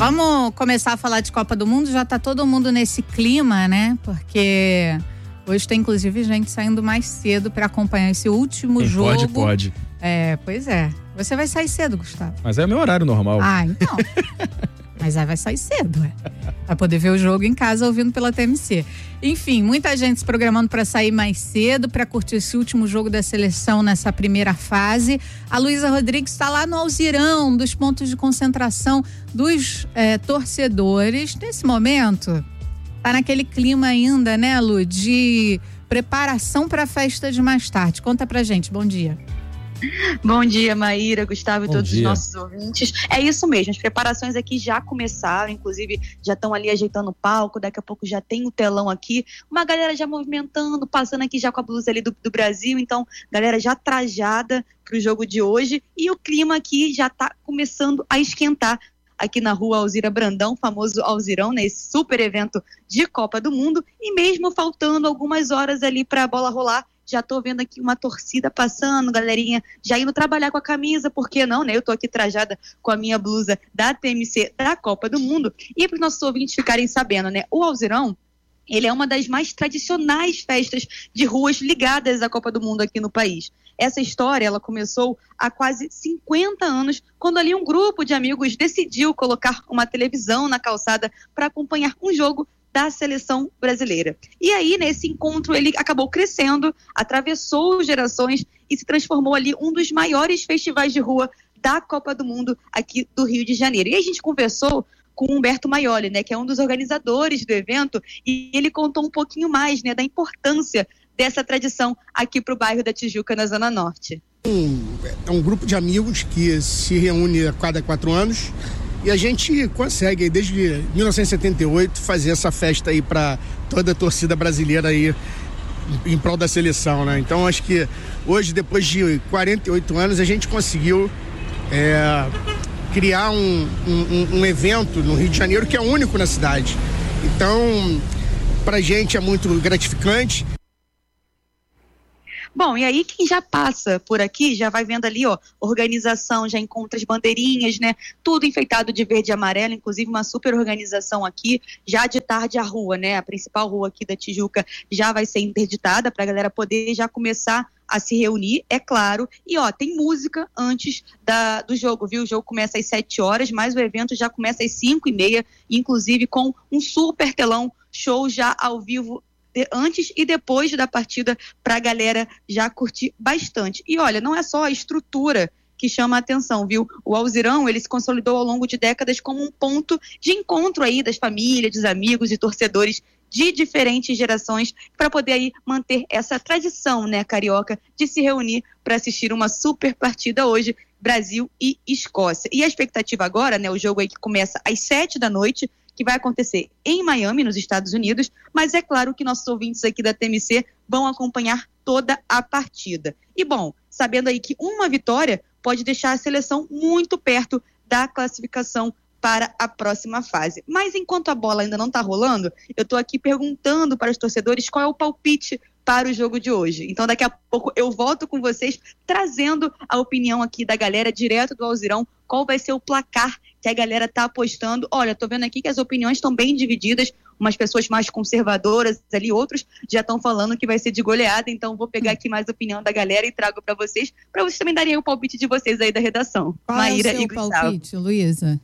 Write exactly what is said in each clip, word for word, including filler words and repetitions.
Vamos começar a falar de Copa do Mundo, já tá todo mundo nesse clima, né? Porque hoje tem inclusive gente saindo mais cedo para acompanhar esse último Quem jogo. Pode, pode. É, pois é. Você vai sair cedo, Gustavo. Mas é o meu horário normal. Ah, então. Mas aí vai sair cedo, é. Vai poder ver o jogo em casa ouvindo pela T M C. Enfim, muita gente se programando para sair mais cedo, para curtir esse último jogo da seleção nessa primeira fase. A Luísa Rodrigues está lá no Alzirão, dos pontos de concentração dos é, torcedores. Nesse momento, tá naquele clima ainda, né, Lu, de preparação para a festa de mais tarde. Conta pra gente, bom dia. Bom dia, Maíra, Gustavo e Bom todos dia. os nossos ouvintes. É isso mesmo, as preparações aqui já começaram, inclusive já estão ali ajeitando o palco, daqui a pouco já tem o telão aqui, uma galera já movimentando, passando aqui já com a blusa ali do, do Brasil, então galera já trajada para o jogo de hoje e o clima aqui já está começando a esquentar aqui na rua Alzira Brandão, famoso Alzirão, né, esse super evento de Copa do Mundo, e mesmo faltando algumas horas ali para a bola rolar, já tô vendo aqui uma torcida passando, galerinha já indo trabalhar com a camisa, por que não, né? Eu tô aqui trajada com a minha blusa da T M C da Copa do Mundo. E para os nossos ouvintes ficarem sabendo, né? O Alzirão, ele é uma das mais tradicionais festas de ruas ligadas à Copa do Mundo aqui no país. Essa história, ela começou há quase cinquenta anos, quando ali um grupo de amigos decidiu colocar uma televisão na calçada para acompanhar um jogo da seleção brasileira. E aí, nesse encontro, ele acabou crescendo, atravessou gerações e se transformou ali um dos maiores festivais de rua da Copa do Mundo aqui do Rio de Janeiro. E a gente conversou com o Humberto Maioli, né, que é um dos organizadores do evento, e ele contou um pouquinho mais, né, da importância dessa tradição aqui para o bairro da Tijuca, na Zona Norte. Um, é um grupo de amigos que se reúne a cada quatro anos. E a gente consegue, desde mil novecentos e setenta e oito, fazer essa festa aí para toda a torcida brasileira aí em prol da seleção, né? Então, acho que hoje, depois de quarenta e oito anos, a gente conseguiu é, criar um, um, um evento no Rio de Janeiro que é único na cidade. Então, pra gente é muito gratificante. Bom, e aí quem já passa por aqui, já vai vendo ali, ó, organização, já encontra as bandeirinhas, né, tudo enfeitado de verde e amarelo, inclusive uma super organização aqui, já de tarde a rua, né, a principal rua aqui da Tijuca já vai ser interditada para a galera poder já começar a se reunir, é claro, e ó, tem música antes da, do jogo, viu, o jogo começa às sete horas, mas o evento já começa às cinco e meia, inclusive com um super telão, show já ao vivo, antes e depois da partida, para a galera já curtir bastante. E olha, não é só a estrutura que chama a atenção, viu? O Alzirão, ele se consolidou ao longo de décadas como um ponto de encontro aí das famílias, dos amigos e torcedores de diferentes gerações, para poder aí manter essa tradição, né, carioca, de se reunir para assistir uma super partida hoje, Brasil e Escócia. E a expectativa agora, né, o jogo aí que começa às sete da noite, que vai acontecer em Miami, nos Estados Unidos, mas é claro que nossos ouvintes aqui da T M C vão acompanhar toda a partida. E bom, sabendo aí que uma vitória pode deixar a seleção muito perto da classificação para a próxima fase. Mas enquanto a bola ainda não está rolando, eu estou aqui perguntando para os torcedores qual é o palpite para o jogo de hoje. Então daqui a pouco eu volto com vocês, trazendo a opinião aqui da galera direto do Alzirão, qual vai ser o placar que a galera tá apostando. Olha, tô vendo aqui que as opiniões estão bem divididas, umas pessoas mais conservadoras ali, outros já estão falando que vai ser de goleada, então vou pegar aqui mais a opinião da galera e trago para vocês, para vocês também darem o palpite de vocês aí da redação. Qual Maíra é o seu e Gustavo. palpite, Luísa?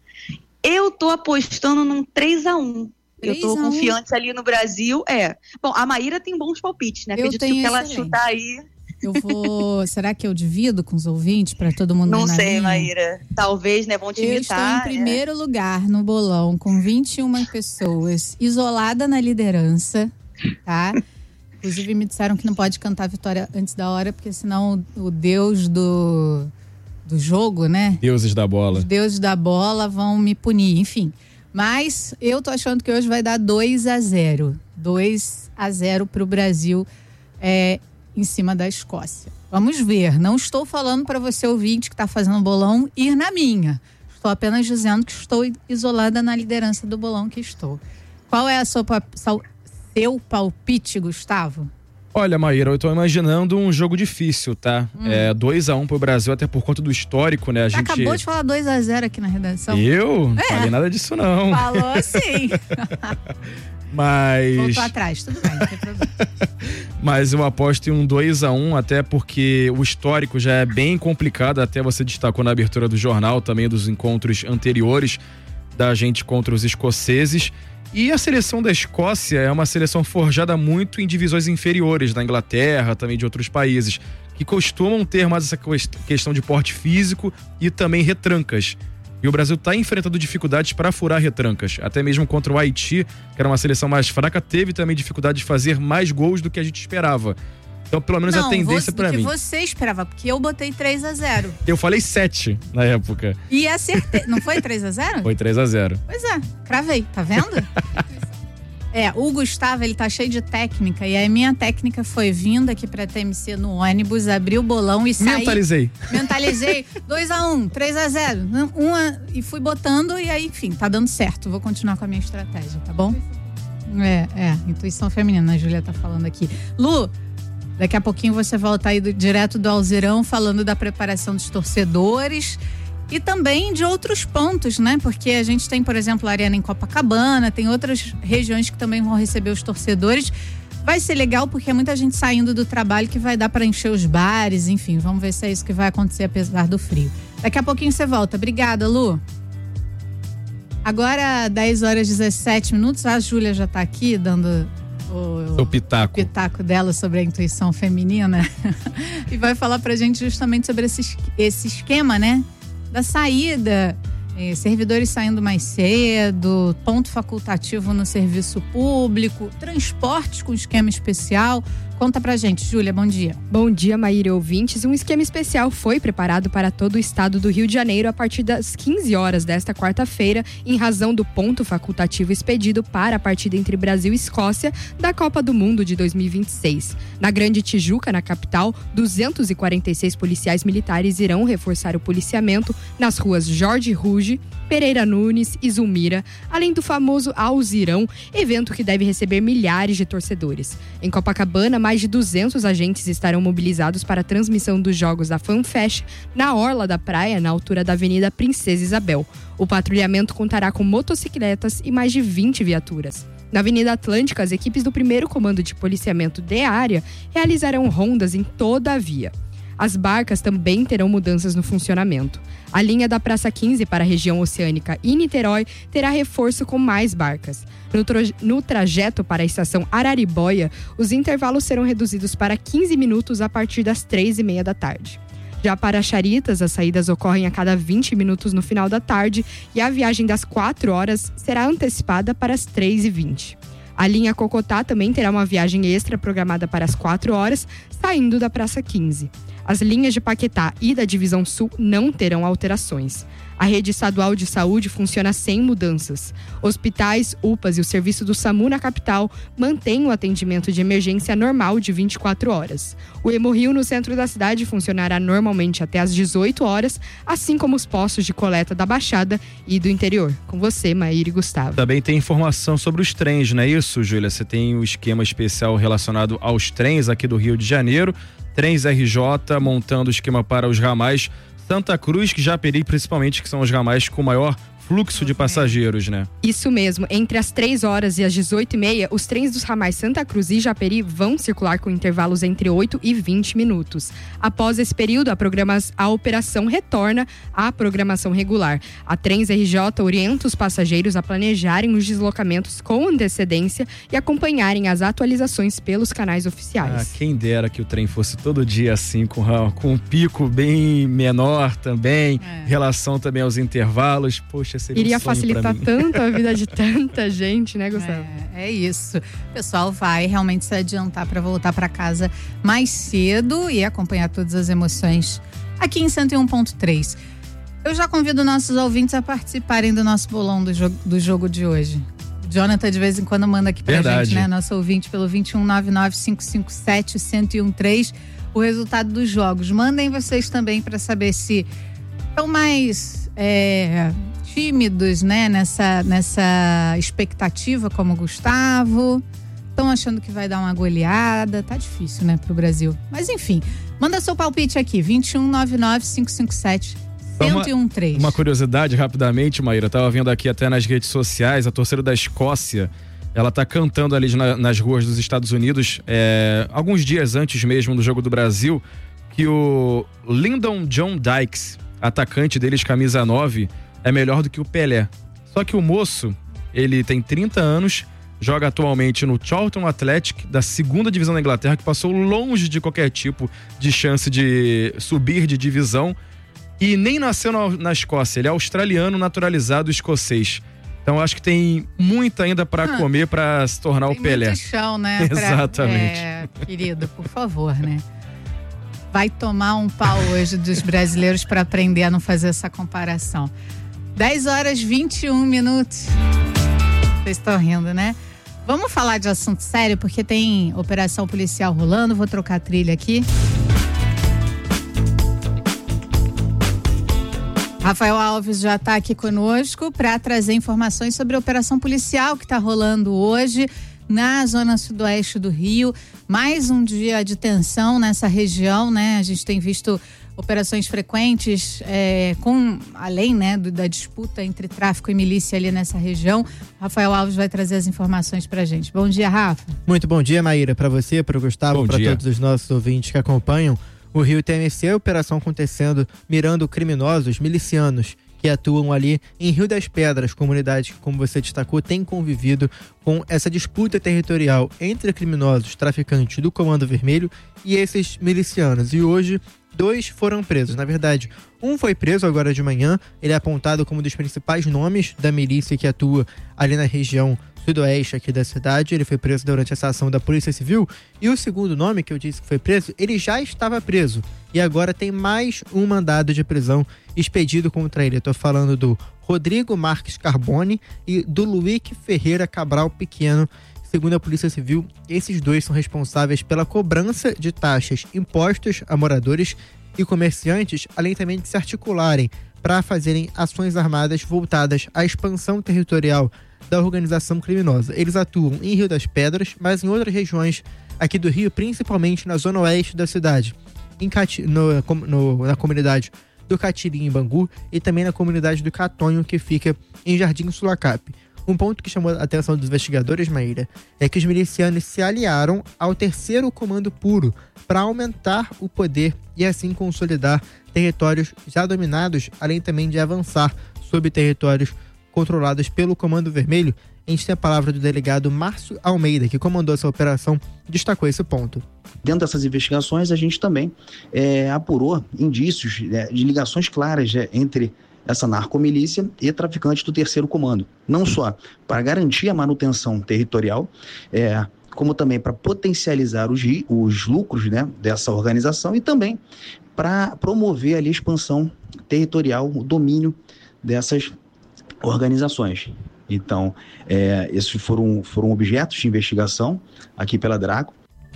Eu tô apostando num três a um. Eu tô confiante ali no Brasil, é. Bom, a Maíra tem bons palpites, né? Eu Acredito tenho que ela excelente. chutar aí... Eu vou... Será que eu divido com os ouvintes para todo mundo Não ir na sei, linha? Maíra. Talvez, né? Vão te Eu imitar. estou em primeiro é. lugar no bolão, com vinte e uma pessoas, isolada na liderança, tá? Inclusive me disseram que não pode cantar a vitória antes da hora, porque senão o, o deus do, do jogo, né? Deuses da bola. Os deuses da bola vão me punir, enfim. Mas eu tô achando que hoje vai dar dois a zero. dois a zero pro Brasil, é, em cima da Escócia. Vamos ver. Não estou falando para você, ouvinte, que está fazendo bolão, ir na minha. Estou apenas dizendo que estou isolada na liderança do bolão que estou. Qual é a sua, seu palpite, Gustavo? Olha, Maíra, eu tô imaginando um jogo difícil, tá? Hum. É dois a um pro Brasil, até por conta do histórico, né? A Você gente... acabou de falar dois a zero aqui na redação. Eu? Não é. falei nada disso, não. Falou sim. Mas... Voltou atrás, tudo bem, não tem problema. Mas eu aposto em um dois a um, até porque o histórico já é bem complicado, até você destacou na abertura do jornal, também dos encontros anteriores da gente contra os escoceses. E a seleção da Escócia é uma seleção forjada muito em divisões inferiores, da Inglaterra, também de outros países, que costumam ter mais essa questão de porte físico e também retrancas. E o Brasil está enfrentando dificuldades para furar retrancas. Até mesmo contra o Haiti, que era uma seleção mais fraca, teve também dificuldade de fazer mais gols do que a gente esperava. Então, pelo menos não, a tendência para mim. Não, do que você esperava, porque eu botei três a zero. Eu falei sete na época. E acertei. Não foi três a zero? Foi três a zero. Pois é, cravei, tá vendo? É, o Gustavo, ele tá cheio de técnica, e a minha técnica foi vindo aqui pra T M C no ônibus, abrir o bolão e sair. Mentalizei. Mentalizei. dois a um, três a zero, um a, e fui botando, e aí, enfim, tá dando certo. Vou continuar com a minha estratégia, tá bom? É, é, intuição feminina, a Júlia tá falando aqui. Lu, daqui a pouquinho você volta aí do, direto do Alzirão, falando da preparação dos torcedores e também de outros pontos, né? Porque a gente tem, por exemplo, a Arena em Copacabana, tem outras regiões que também vão receber os torcedores. Vai ser legal porque é muita gente saindo do trabalho que vai dar para encher os bares, enfim, vamos ver se é isso que vai acontecer apesar do frio. Daqui a pouquinho você volta. Obrigada, Lu. Agora, dez horas e dezessete minutos, a Júlia já tá aqui dando o, o pitaco. pitaco dela sobre a intuição feminina e vai falar pra gente justamente sobre esse, esse esquema, né? Da saída, eh, servidores saindo mais cedo, ponto facultativo no serviço público, transportes com esquema especial. Conta pra gente, Júlia, bom dia. Bom dia, Maíra e ouvintes. Um esquema especial foi preparado para todo o estado do Rio de Janeiro a partir das quinze horas desta quarta-feira, em razão do ponto facultativo expedido para a partida entre Brasil e Escócia da Copa do Mundo de dois mil e vinte e seis. Na Grande Tijuca, na capital, duzentos e quarenta e seis policiais militares irão reforçar o policiamento nas ruas Jorge Ruge, Pereira Nunes e Zulmira, além do famoso Alzirão, evento que deve receber milhares de torcedores. Em Copacabana, mais de duzentos agentes estarão mobilizados para a transmissão dos jogos da FanFest na orla da praia, na altura da Avenida Princesa Isabel. O patrulhamento contará com motocicletas e mais de vinte viaturas. Na Avenida Atlântica, as equipes do primeiro Comando de Policiamento de área realizarão rondas em toda a via. As barcas também terão mudanças no funcionamento. A linha da Praça quinze para a região oceânica e Niterói terá reforço com mais barcas. No, tra- no trajeto para a estação Araribóia, os intervalos serão reduzidos para quinze minutos a partir das três e meia da tarde. Já para Charitas, as saídas ocorrem a cada vinte minutos no final da tarde e a viagem das quatro horas será antecipada para as três e vinte. A linha Cocotá também terá uma viagem extra programada para as quatro horas, saindo da Praça quinze. As linhas de Paquetá e da Divisão Sul não terão alterações. A rede estadual de saúde funciona sem mudanças. Hospitais, U P As e o serviço do SAMU na capital mantêm o atendimento de emergência normal de vinte e quatro horas. O Hemorrio no centro da cidade funcionará normalmente até às dezoito horas, assim como os postos de coleta da Baixada e do interior. Com você, Maíra e Gustavo. Também tem informação sobre os trens, não é isso, Júlia? Você tem o esquema especial relacionado aos trens aqui do Rio de Janeiro. Trens R J montando o esquema para os ramais Santa Cruz, que Japeri principalmente, que são os ramais com maior fluxo de passageiros, né? Isso mesmo. Entre as três horas e as dezoito e meia, os trens dos ramais Santa Cruz e Japeri vão circular com intervalos entre oito e vinte minutos. Após esse período, a, programas, a operação retorna à programação regular. A Trens R J orienta os passageiros a planejarem os deslocamentos com antecedência e acompanharem as atualizações pelos canais oficiais. Ah, quem dera que o trem fosse todo dia assim, com, com um pico bem menor também, é. Relação também aos intervalos. Poxa, iria facilitar tanto a vida de tanta gente, né, Gustavo? É, é isso. O pessoal vai realmente se adiantar para voltar para casa mais cedo e acompanhar todas as emoções aqui em cento e um ponto três. Eu já convido nossos ouvintes a participarem do nosso bolão do jogo, do jogo de hoje. O Jonathan de vez em quando manda aqui pra Verdade. gente, né? Nosso ouvinte pelo vinte e um, nove nove cinco cinco sete, um zero um três o resultado dos jogos. Mandem vocês também para saber se estão mais é, tímidos, né? Nessa, nessa expectativa como o Gustavo. estão achando que vai dar uma goleada. Tá difícil, né, pro Brasil. Mas enfim, manda seu palpite aqui, vinte e um, nove nove, cinco cinco sete, um zero um três. Uma curiosidade, rapidamente, Maíra, tava vendo aqui até nas redes sociais, a torcida da Escócia, ela tá cantando ali na, nas ruas dos Estados Unidos, é, alguns dias antes mesmo do jogo do Brasil, que o Lyndon John Dykes, atacante deles, camisa nove, é melhor do que o Pelé. Só que o moço, ele tem trinta anos, joga atualmente no Charlton Athletic, da segunda divisão da Inglaterra, que passou longe de qualquer tipo de chance de subir de divisão, e nem nasceu na, na Escócia. Ele é australiano, naturalizado escocês. Então acho que tem muito ainda para ah, comer para se tornar o Pelé. Tem muito chão, né? Exatamente. Pra, é, querido, por favor, né? Vai tomar um pau hoje dos brasileiros para aprender a não fazer essa comparação. dez horas e vinte e um minutos. Vocês estão rindo, né? Vamos falar de assunto sério, porque tem operação policial rolando. Vou trocar a trilha aqui. Rafael Alves já está aqui conosco para trazer informações sobre a operação policial que está rolando hoje na zona sudoeste do Rio. Mais um dia de tensão nessa região, né? A gente tem visto operações frequentes, é, com, além, né, do, da disputa entre tráfico e milícia ali nessa região. Rafael Alves vai trazer as informações pra gente. Bom dia, Rafa. Muito bom dia, Maíra, para você, para o Gustavo, para todos os nossos ouvintes que acompanham o Rio T M C. A operação acontecendo mirando criminosos milicianos que atuam ali em Rio das Pedras, comunidade que, como você destacou, tem convivido com essa disputa territorial entre criminosos, traficantes do Comando Vermelho e esses milicianos. E hoje, dois foram presos. Na verdade, um foi preso agora de manhã. Ele é apontado como um dos principais nomes da milícia que atua ali na região sudoeste aqui da cidade. Ele foi preso durante essa ação da Polícia Civil. E o segundo nome que eu disse que foi preso, ele já estava preso. E agora tem mais um mandado de prisão expedido contra ele. Eu tô falando do Rodrigo Marques Carbone e do Luíque Ferreira Cabral Pequeno. Segundo a Polícia Civil, esses dois são responsáveis pela cobrança de taxas impostos a moradores e comerciantes, além também de se articularem para fazerem ações armadas voltadas à expansão territorial da organização criminosa. Eles atuam em Rio das Pedras, mas em outras regiões aqui do Rio, principalmente na zona oeste da cidade, em Cati- no, no, na comunidade do Catirim, em Bangu, e também na comunidade do Catonho, que fica em Jardim Sulacap. Um ponto que chamou a atenção dos investigadores, Maíra, é que os milicianos se aliaram ao terceiro comando puro para aumentar o poder e assim consolidar territórios já dominados, além também de avançar sobre territórios controlados pelo Comando Vermelho. A gente tem a palavra do delegado Márcio Almeida, que comandou essa operação, destacou esse ponto. Dentro dessas investigações, a gente também é, apurou indícios é, de ligações claras é, entre essa narcomilícia e traficantes do terceiro comando. Não só para garantir a manutenção territorial, é, como também para potencializar os, os lucros, né, dessa organização, e também para promover ali a expansão territorial, o domínio dessas organizações. Então, é, esses foram, foram objetos de investigação aqui pela Draco.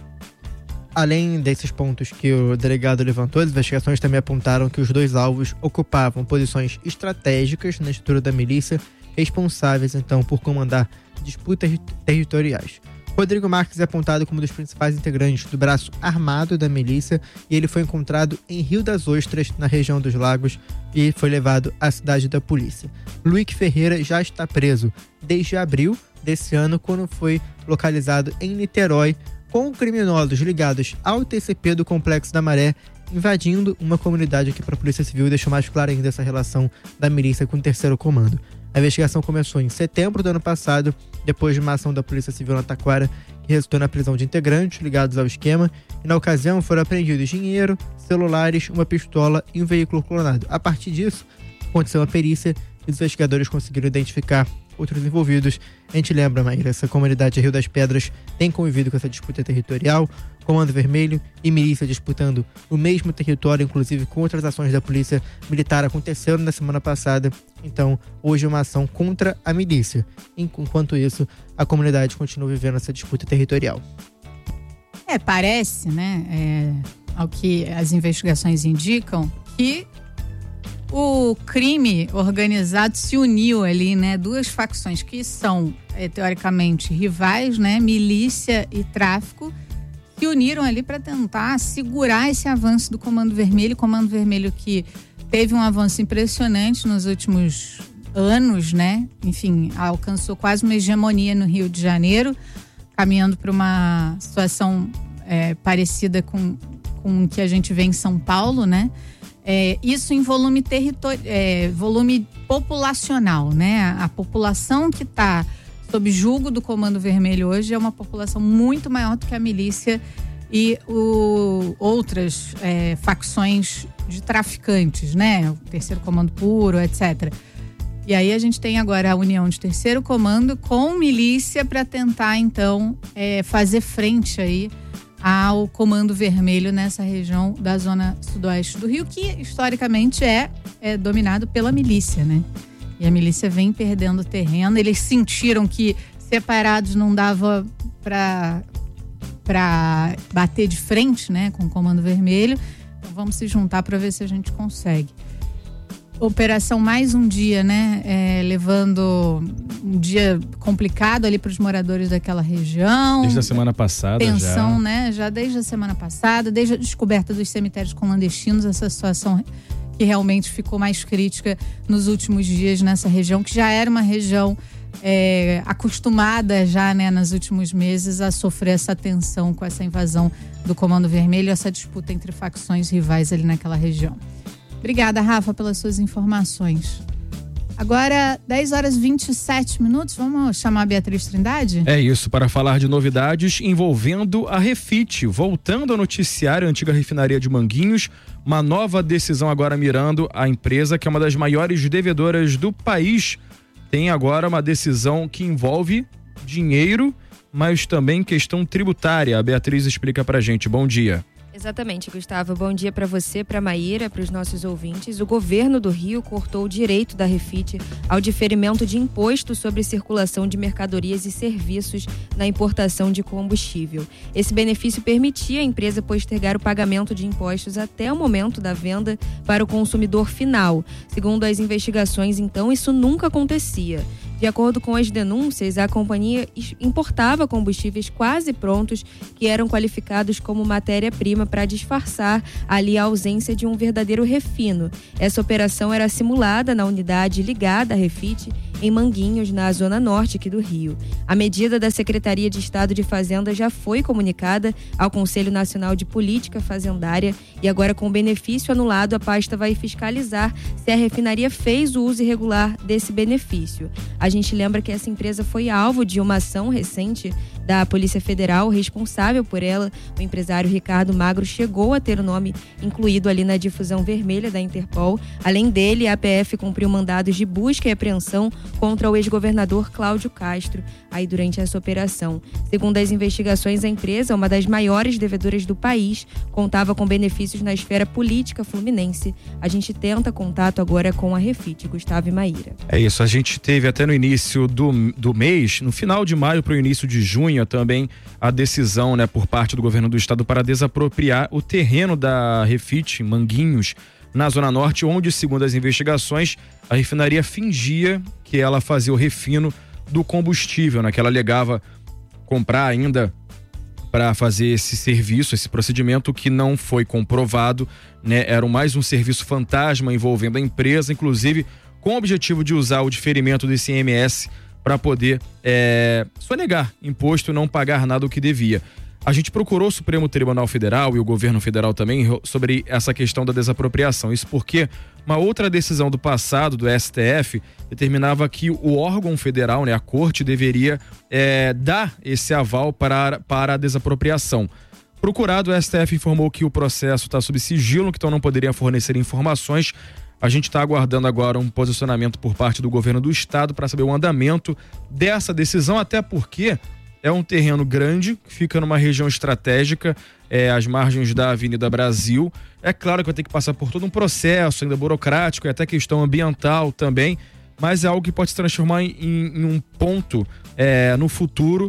Além desses pontos que o delegado levantou, as investigações também apontaram que os dois alvos ocupavam posições estratégicas na estrutura da milícia, responsáveis então por comandar disputas territoriais. Rodrigo Marques é apontado como um dos principais integrantes do braço armado da milícia e ele foi encontrado em Rio das Ostras, na região dos Lagos, e foi levado à cidade da polícia. Luíque Ferreira já está preso desde abril desse ano, quando foi localizado em Niterói, com criminosos ligados ao T C P do Complexo da Maré, invadindo uma comunidade aqui para a Polícia Civil, e deixou mais clara ainda essa relação da milícia com o terceiro comando. A investigação começou em setembro do ano passado, depois de uma ação da Polícia Civil na Taquara, que resultou na prisão de integrantes ligados ao esquema, e na ocasião foram apreendidos dinheiro, celulares, uma pistola e um veículo clonado. A partir disso, aconteceu uma perícia e os investigadores conseguiram identificar outros envolvidos. A gente lembra, Maíra, essa comunidade de Rio das Pedras tem convivido com essa disputa territorial, Comando Vermelho e milícia disputando o mesmo território, inclusive com outras ações da polícia militar aconteceram na semana passada. Então, hoje é uma ação contra a milícia. Enquanto isso, a comunidade continua vivendo essa disputa territorial. É, parece, né, é, ao que as investigações indicam, que O crime organizado se uniu ali, né? Duas facções que são, é, teoricamente, rivais, né? Milícia e tráfico, se uniram ali para tentar segurar esse avanço do Comando Vermelho. Comando Vermelho que teve um avanço impressionante nos últimos anos, né? Enfim, alcançou quase uma hegemonia no Rio de Janeiro, caminhando para uma situação é, parecida com, com o que a gente vê em São Paulo, né? É, isso em volume territorial, é, volume populacional, né? A, a população que está sob julgo do Comando Vermelho hoje é uma população muito maior do que a milícia e o, outras é, facções de traficantes, né? O Terceiro Comando Puro, etcétera. E aí a gente tem agora a união de Terceiro Comando com milícia para tentar, então, é, fazer frente aí ao Comando Vermelho nessa região da zona sudoeste do Rio, que historicamente é, é dominado pela milícia, né? E a milícia vem perdendo terreno. Eles sentiram que separados não dava para para bater de frente, né, com o Comando Vermelho. Então vamos se juntar para ver se a gente consegue. Operação mais um dia, né? É, levando um dia complicado ali para os moradores daquela região. Desde a semana passada Tensão, já. né? Já desde a semana passada, desde a descoberta dos cemitérios clandestinos, essa situação que realmente ficou mais crítica nos últimos dias nessa região, que já era uma região é, acostumada já, né, nos últimos meses a sofrer essa tensão com essa invasão do Comando Vermelho, essa disputa entre facções rivais ali naquela região. Obrigada, Rafa, pelas suas informações. Agora, dez horas e vinte e sete minutos, vamos chamar a Beatriz Trindade? É isso, para falar de novidades envolvendo a Refit. Voltando ao noticiário, a antiga refinaria de Manguinhos, uma nova decisão agora mirando a empresa, que é uma das maiores devedoras do país. Tem agora uma decisão que envolve dinheiro, mas também questão tributária. A Beatriz explica pra gente. Bom dia. Exatamente, Gustavo. Bom dia para você, para a Maíra, para os nossos ouvintes. O governo do Rio cortou o direito da Refit ao diferimento de imposto sobre circulação de mercadorias e serviços na importação de combustível. Esse benefício permitia à empresa postergar o pagamento de impostos até o momento da venda para o consumidor final. Segundo as investigações, então, isso nunca acontecia. De acordo com as denúncias, a companhia importava combustíveis quase prontos que eram qualificados como matéria-prima para disfarçar ali a ausência de um verdadeiro refino. Essa operação era simulada na unidade ligada à Refit em Manguinhos, na zona norte aqui do Rio. A medida da Secretaria de Estado de Fazenda já foi comunicada ao Conselho Nacional de Política Fazendária e agora, com o benefício anulado, a pasta vai fiscalizar se a refinaria fez o uso irregular desse benefício. A gente lembra que essa empresa foi alvo de uma ação recente da Polícia Federal. Responsável por ela, o empresário Ricardo Magro, chegou a ter o nome incluído ali na difusão vermelha da Interpol. Além dele, a A P F cumpriu mandados de busca e apreensão contra o ex-governador Cláudio Castro, aí durante essa operação. Segundo as investigações, a empresa, uma das maiores devedoras do país, contava com benefícios na esfera política fluminense. A gente tenta contato agora com a Refit, Gustavo e Maíra. É isso, a gente teve até no início do, do mês, no final de maio para o início de junho, também a decisão, né, por parte do governo do estado para desapropriar o terreno da Refit, Manguinhos, na Zona Norte, onde, segundo as investigações, a refinaria fingia que ela fazia o refino do combustível, né, que ela alegava comprar ainda para fazer esse serviço, esse procedimento que não foi comprovado, né, era mais um serviço fantasma envolvendo a empresa, inclusive com o objetivo de usar o diferimento do I C M S para poder é, sonegar imposto e não pagar nada o que devia. A gente procurou o Supremo Tribunal Federal e o governo federal também sobre essa questão da desapropriação. Isso porque uma outra decisão do passado do S T F determinava que o órgão federal, né, a corte, deveria é, dar esse aval para, para a desapropriação. Procurado, o S T F informou que o processo está sob sigilo, então não poderia fornecer informações. A gente está aguardando agora um posicionamento por parte do governo do estado para saber o andamento dessa decisão, até porque é um terreno grande, que fica numa região estratégica, é, às margens da Avenida Brasil. É claro que vai ter que passar por todo um processo ainda burocrático e até questão ambiental também, mas é algo que pode se transformar em, em um ponto é, no futuro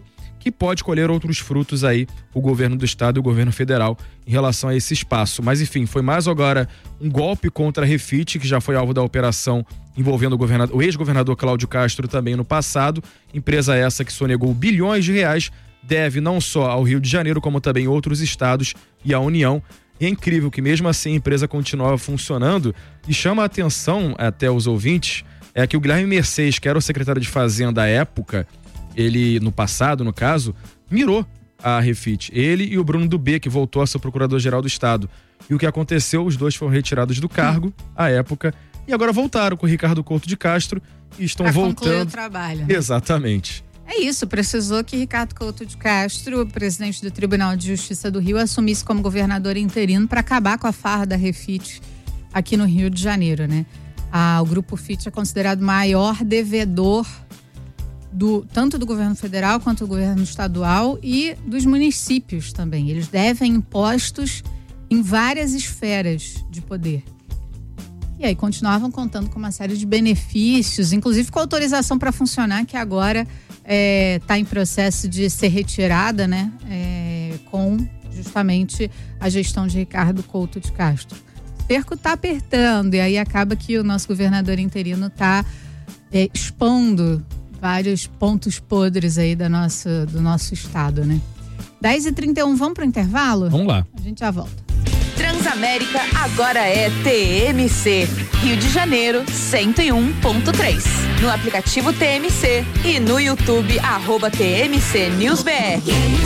que pode colher outros frutos aí, o governo do estado e o governo federal, em relação a esse espaço. Mas enfim, foi mais agora um golpe contra a Refit, que já foi alvo da operação envolvendo o, governador, o ex-governador Cláudio Castro também no passado. Empresa essa que sonegou bilhões de reais, deve não só ao Rio de Janeiro, como também outros estados e à União. E é incrível que mesmo assim a empresa continuava funcionando, e chama a atenção até os ouvintes, é que o Guilherme Mercedes, que era o secretário de Fazenda à época, ele, no passado, no caso, mirou a Refit. Ele e o Bruno Dubé, que voltou a ser procurador-geral do estado. E o que aconteceu? Os dois foram retirados do cargo, à época, e agora voltaram com o Ricardo Couto de Castro e estão pra voltando. concluir o trabalho, né? Exatamente. É isso, precisou que Ricardo Couto de Castro, presidente do Tribunal de Justiça do Rio, assumisse como governador interino para acabar com a farra da Refit aqui no Rio de Janeiro, né? Ah, o Grupo Fit é considerado o maior devedor do, tanto do governo federal quanto do governo estadual e dos municípios também. Eles devem impostos em várias esferas de poder. E aí continuavam contando com uma série de benefícios, inclusive com autorização para funcionar, que agora está é, em processo de ser retirada, né? É, com justamente a gestão de Ricardo Couto de Castro. O cerco está apertando e aí acaba que o nosso governador interino está é, expondo vários pontos podres aí da nossa, do nosso estado, né? dez e trinta e um, vamos para o intervalo? Vamos lá. A gente já volta. Transamérica agora é T M C, Rio de Janeiro cento e um ponto três. No aplicativo T M C e no YouTube, arroba T M C News B R.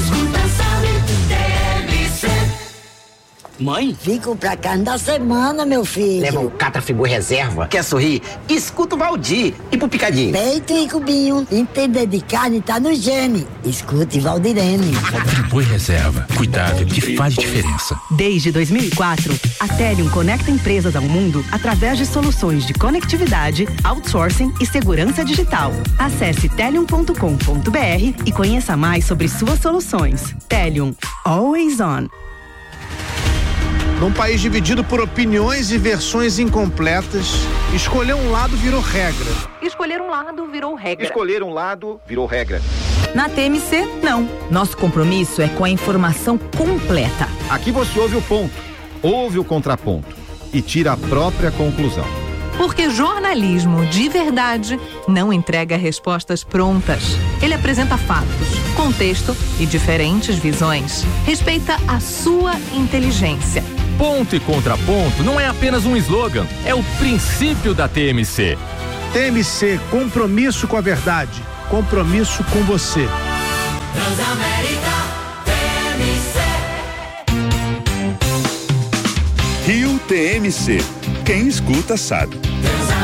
Mãe? Fico pra cada semana, meu filho. Leva um Catrafibur reserva. Quer sorrir? Escuta o Valdir. E pro picadinho? Peito e cubinho. Entender de carne tá no gene. Escute Valdirene. Catrafibur reserva. Cuidado que faz diferença. Desde dois mil e quatro, a Telium conecta empresas ao mundo através de soluções de conectividade, outsourcing e segurança digital. Acesse telium ponto com ponto b r e conheça mais sobre suas soluções. Telium. Always on. Num país dividido por opiniões e versões incompletas, escolher um lado virou regra. Escolher um lado virou regra. Escolher um lado virou regra. Na T M C, não. Nosso compromisso é com a informação completa. Aqui você ouve o ponto, ouve o contraponto e tira a própria conclusão. Porque jornalismo de verdade não entrega respostas prontas. Ele apresenta fatos, contexto e diferentes visões. Respeita a sua inteligência. Ponto e contraponto não é apenas um slogan, é o princípio da T M C. T M C, compromisso com a verdade, compromisso com você. Transamérica, T M C. Rio T M C. Quem escuta sabe.